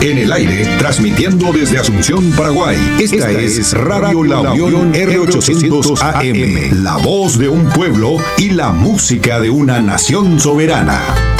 En el aire, transmitiendo desde Asunción, Paraguay. Esta es Radio La Unión R800 AM. La voz de un pueblo y la música de una nación soberana.